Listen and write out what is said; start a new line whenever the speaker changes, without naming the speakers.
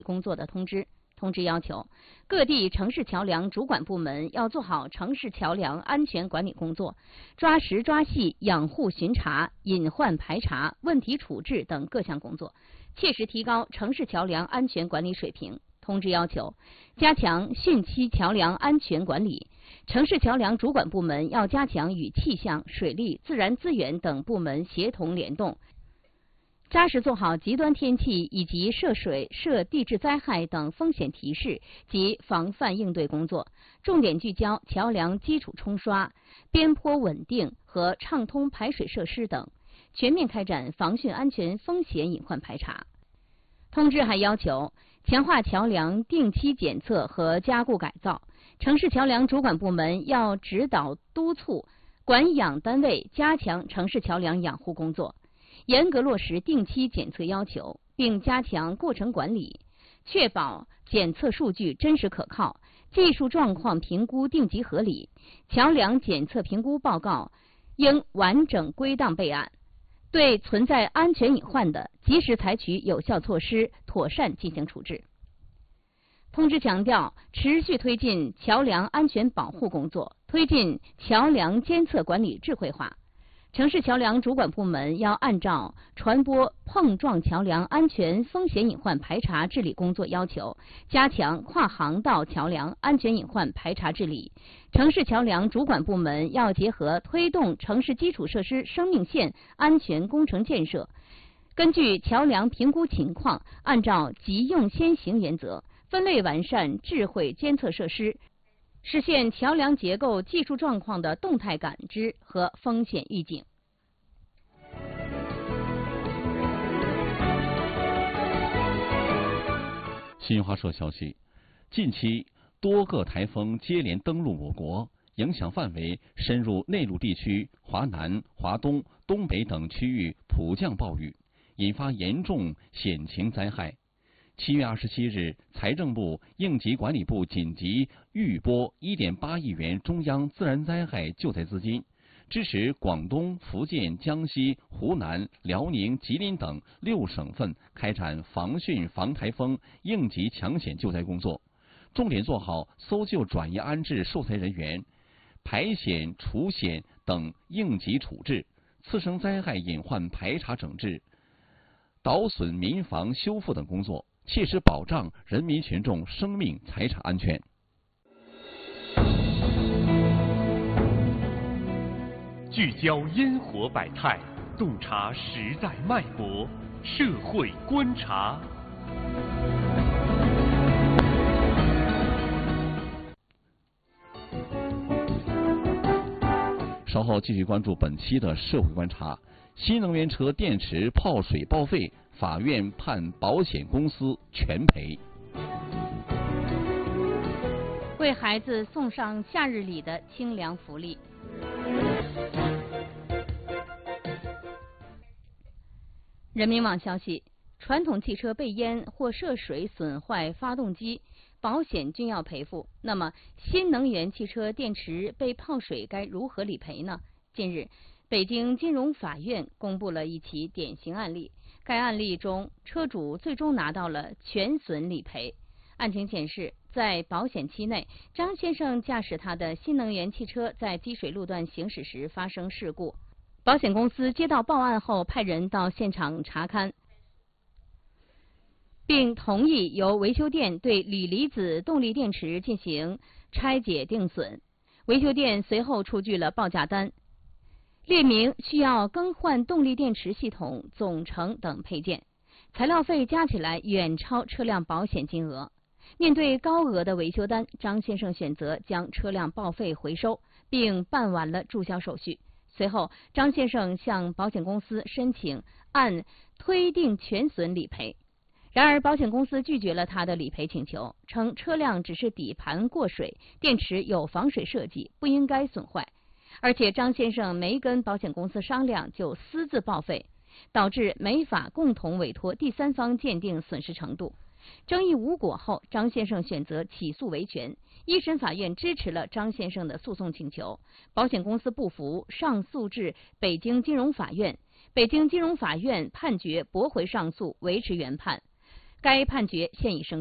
工作的通知。通知要求，各地城市桥梁主管部门要做好城市桥梁安全管理工作，抓实抓细养护巡查、隐患排查、问题处置等各项工作，切实提高城市桥梁安全管理水平。通知要求，加强汛期桥梁安全管理，城市桥梁主管部门要加强与气象、水利、自然资源等部门协同联动，扎实做好极端天气以及涉水、涉地质灾害等风险提示及防范应对工作，重点聚焦桥梁基础冲刷、边坡稳定和畅通排水设施等，全面开展防汛安全风险隐患排查。通知还要求，强化桥梁定期检测和加固改造，城市桥梁主管部门要指导督促管养单位加强城市桥梁养护工作，严格落实定期检测要求，并加强过程管理，确保检测数据真实可靠，技术状况评估定级合理，桥梁检测评估报告应完整归档备案，对存在安全隐患的，及时采取有效措施，妥善进行处置。通知强调，持续推进桥梁安全保护工作，推进桥梁监测管理智慧化。城市桥梁主管部门要按照传播碰撞桥梁安全风险隐患排查治理工作要求，加强跨航道桥梁安全隐患排查治理。城市桥梁主管部门要结合推动城市基础设施生命线安全工程建设，根据桥梁评估情况，按照急用先行原则，分类完善智慧监测设施，实现桥梁结构技术状况的动态感知和风险预警。
新华社消息，近期多个台风接连登陆我国，影响范围深入内陆地区、华南、华东、东北等区域普降暴雨，引发严重险情灾害。7月27日，财政部、应急管理部紧急预拨1.8亿元中央自然灾害救灾资金，支持广东、福建、江西、湖南、辽宁、吉林等6省份开展防汛防台风应急抢险救灾工作，重点做好搜救转移安置受灾人员、排险除险等应急处置，次生灾害隐患排查整治、倒损民房修复等工作，切实保障人民群众生命财产安全。
聚焦烟火百态，洞察时代脉搏，社会观察。
稍后继续关注本期的社会观察。新能源车电池泡水报废，法院判保险公司全赔。
为孩子送上夏日里的清凉福利。人民网消息，传统汽车被淹或涉水损坏发动机，保险均要赔付。那么，新能源汽车电池被泡水该如何理赔呢？近日，北京金融法院公布了一起典型案例。该案例中，车主最终拿到了全损理赔。案情显示，在保险期内，张先生驾驶他的新能源汽车在积水路段行驶时发生事故。保险公司接到报案后，派人到现场查勘，并同意由维修店对锂离子动力电池进行拆解定损。维修店随后出具了报价单，列明需要更换动力电池系统、总成等配件，材料费加起来远超车辆保险金额。面对高额的维修单，张先生选择将车辆报废回收，并办完了注销手续。随后，张先生向保险公司申请按推定全损理赔。然而，保险公司拒绝了他的理赔请求，称车辆只是底盘过水，电池有防水设计，不应该损坏。而且张先生没跟保险公司商量就私自报废，导致没法共同委托第三方鉴定损失程度。争议无果后，张先生选择起诉维权。一审法院支持了张先生的诉讼请求，保险公司不服，上诉至北京金融法院。北京金融法院判决驳回上诉，维持原判。 该判决现已生效。